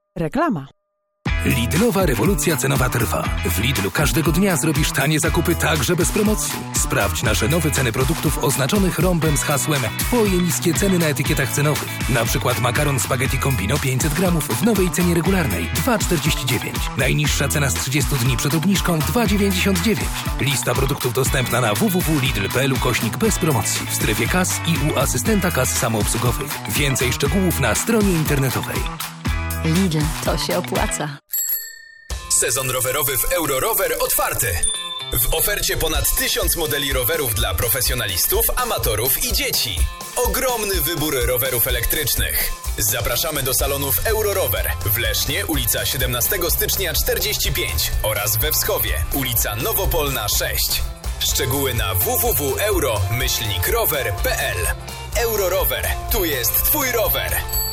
Reklama. Lidlowa rewolucja cenowa trwa. W Lidlu każdego dnia zrobisz tanie zakupy także bez promocji. Sprawdź nasze nowe ceny produktów oznaczonych rąbem z hasłem Twoje niskie ceny na etykietach cenowych. Na przykład makaron spaghetti Combino 500 gramów w nowej cenie regularnej 2,49. Najniższa cena z 30 dni przed obniżką 2,99. Lista produktów dostępna na www.lidl.pl/bez promocji w strefie kas i u asystenta kas samoobsługowych. Więcej szczegółów na stronie internetowej. Lidl, to się opłaca. Sezon rowerowy w Eurorower otwarty. W ofercie ponad 1000 modeli rowerów dla profesjonalistów, amatorów i dzieci. Ogromny wybór rowerów elektrycznych. Zapraszamy do salonów Eurorower w Lesznie, ulica 17 stycznia 45 oraz we Wschowie, ulica Nowopolna 6. Szczegóły na www.euro-rower.pl. Eurorower. Tu jest Twój rower.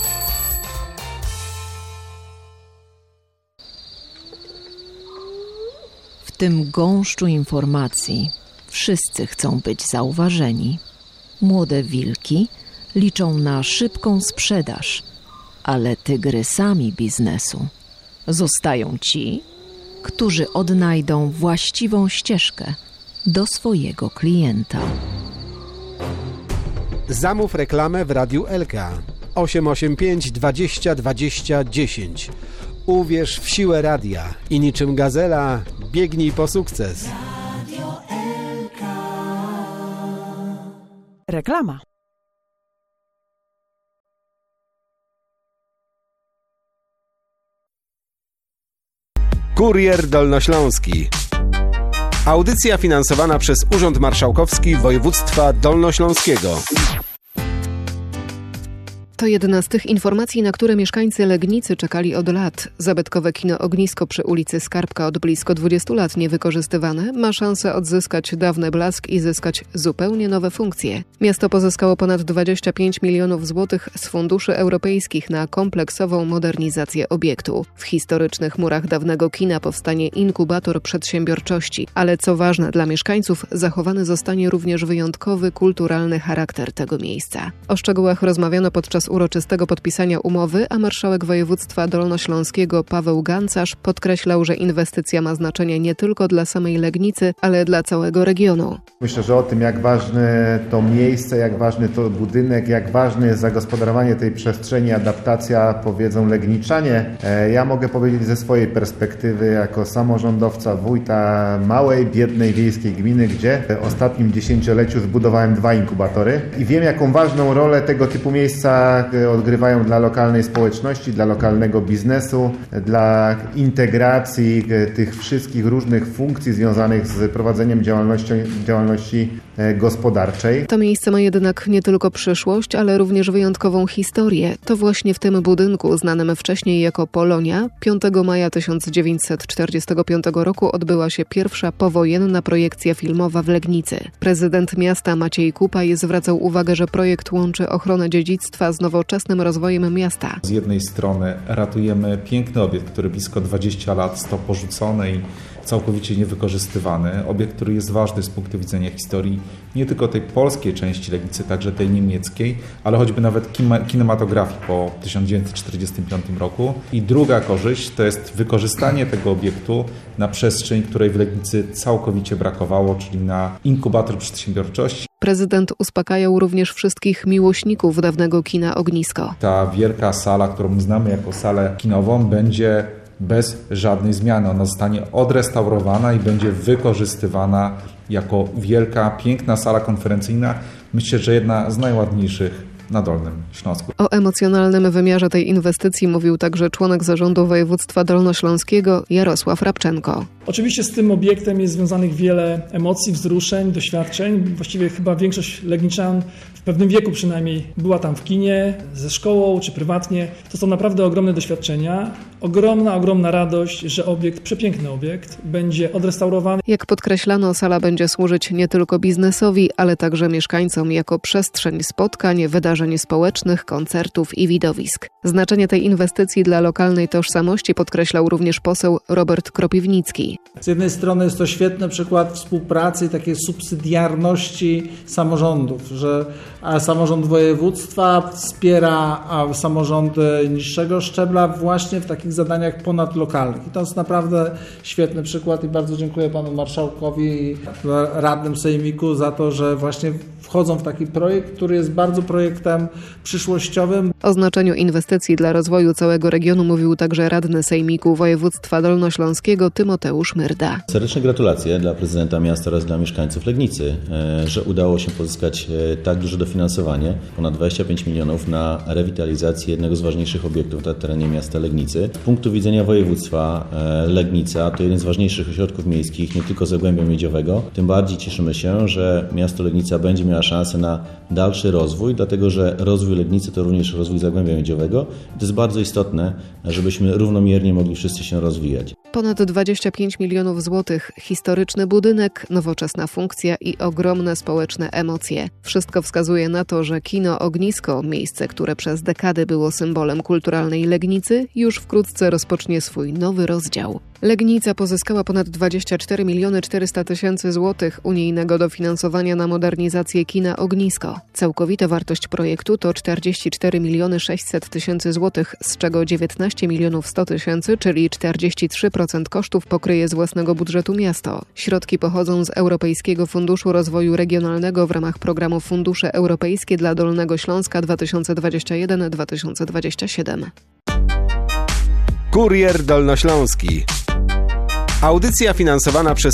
W tym gąszczu informacji wszyscy chcą być zauważeni. Młode wilki liczą na szybką sprzedaż, ale tygrysami biznesu zostają ci, którzy odnajdą właściwą ścieżkę do swojego klienta. Zamów reklamę w Radiu Elka 885 20 20 10. Uwierz w siłę radia i niczym gazela biegnij po sukces. Radio Elka. Reklama. Kurier Dolnośląski. Audycja finansowana przez Urząd Marszałkowski Województwa Dolnośląskiego. To jedna z tych informacji, na które mieszkańcy Legnicy czekali od lat. Zabytkowe kino Ognisko przy ulicy Skarbka od blisko 20 lat niewykorzystywane ma szansę odzyskać dawny blask i zyskać zupełnie nowe funkcje. Miasto pozyskało ponad 25 milionów złotych z funduszy europejskich na kompleksową modernizację obiektu. W historycznych murach dawnego kina powstanie inkubator przedsiębiorczości, ale co ważne dla mieszkańców, zachowany zostanie również wyjątkowy, kulturalny charakter tego miejsca. O szczegółach rozmawiano podczas uroczystego podpisania umowy, a marszałek województwa dolnośląskiego Paweł Gancarz podkreślał, że inwestycja ma znaczenie nie tylko dla samej Legnicy, ale dla całego regionu. Myślę, że o tym, jak ważne to miejsce, jak ważny to budynek, jak ważne jest zagospodarowanie tej przestrzeni, adaptacja, powiedzą Legniczanie. Ja mogę powiedzieć ze swojej perspektywy, jako samorządowca, wójta małej, biednej wiejskiej gminy, gdzie w ostatnim dziesięcioleciu zbudowałem 2 inkubatory i wiem, jaką ważną rolę tego typu miejsca odgrywają dla lokalnej społeczności, dla lokalnego biznesu, dla integracji tych wszystkich różnych funkcji związanych z prowadzeniem działalności gospodarczej. To miejsce ma jednak nie tylko przyszłość, ale również wyjątkową historię. To właśnie w tym budynku, znanym wcześniej jako Polonia, 5 maja 1945 roku odbyła się pierwsza powojenna projekcja filmowa w Legnicy. Prezydent miasta Maciej Kupaj zwracał uwagę, że projekt łączy ochronę dziedzictwa z nowoczesnym rozwojem miasta. Z jednej strony ratujemy piękny obiekt, który blisko 20 lat stał porzucony i całkowicie niewykorzystywany. Obiekt, który jest ważny z punktu widzenia historii nie tylko tej polskiej części Legnicy, także tej niemieckiej, ale choćby nawet kinematografii po 1945 roku. I druga korzyść to jest wykorzystanie tego obiektu na przestrzeń, której w Legnicy całkowicie brakowało, czyli na inkubator przedsiębiorczości. Prezydent uspokajał również wszystkich miłośników dawnego kina Ognisko. Ta wielka sala, którą znamy jako salę kinową, będzie bez żadnej zmiany. Ona zostanie odrestaurowana i będzie wykorzystywana jako wielka, piękna sala konferencyjna. Myślę, że jedna z najładniejszych na Dolnym Śląsku. O emocjonalnym wymiarze tej inwestycji mówił także członek zarządu województwa dolnośląskiego Jarosław Rabczenko. Oczywiście z tym obiektem jest związanych wiele emocji, wzruszeń, doświadczeń. Właściwie chyba większość Legniczan w pewnym wieku przynajmniej była tam w kinie, ze szkołą czy prywatnie. To są naprawdę ogromne doświadczenia. Ogromna radość, że obiekt, przepiękny obiekt, będzie odrestaurowany. Jak podkreślano, sala będzie służyć nie tylko biznesowi, ale także mieszkańcom jako przestrzeń spotkań, wydarzeń społecznych, koncertów i widowisk. Znaczenie tej inwestycji dla lokalnej tożsamości podkreślał również poseł Robert Kropiwnicki. Z jednej strony jest to świetny przykład współpracy i takiej subsydiarności samorządów, że samorząd województwa wspiera samorządy niższego szczebla właśnie w takich zadaniach ponadlokalnych. I to jest naprawdę świetny przykład i bardzo dziękuję panu marszałkowi i radnym sejmiku za to, że właśnie wchodzą w taki projekt, który jest bardzo projektem przyszłościowym. O znaczeniu inwestycji dla rozwoju całego regionu mówił także radny sejmiku województwa dolnośląskiego Tymoteusz Myrda. Serdeczne gratulacje dla prezydenta miasta oraz dla mieszkańców Legnicy, że udało się pozyskać tak duże dofinansowanie, ponad 25 milionów na rewitalizację jednego z ważniejszych obiektów na terenie miasta Legnicy. Z punktu widzenia województwa Legnica to jeden z ważniejszych ośrodków miejskich, nie tylko Zagłębia Miedziowego. Tym bardziej cieszymy się, że miasto Legnica będzie miała szansę na dalszy rozwój, dlatego że rozwój Legnicy to również rozwój Zagłębia Miedziowego. To jest bardzo istotne, żebyśmy równomiernie mogli wszyscy się rozwijać. Ponad 25 milionów złotych, historyczny budynek, nowoczesna funkcja i ogromne społeczne emocje. Wszystko wskazuje na to, że kino Ognisko, miejsce, które przez dekady było symbolem kulturalnej Legnicy, już wkrótce rozpocznie swój nowy rozdział. Legnica pozyskała ponad 24 400 000 złotych unijnego dofinansowania na modernizację kina Ognisko. Całkowita wartość projektu to 44 600 000 złotych, z czego 19 100 000, czyli 43% kosztów pokryje z własnego budżetu miasto. Środki pochodzą z Europejskiego Funduszu Rozwoju Regionalnego w ramach programu Fundusze Europejskie dla Dolnego Śląska 2021-2027. Kurier Dolnośląski. Audycja finansowana przez